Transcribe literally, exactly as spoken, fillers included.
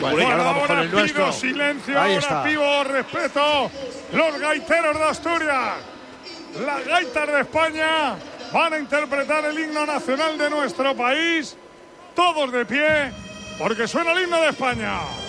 Bueno, bueno, ahora vamos ahora con el pido nuestro. silencio, Ahí ahora está. pido respeto. Los gaiteros de Asturias, las gaitas de España, van a interpretar el himno nacional de nuestro país. Todos de pie, porque suena el himno de España.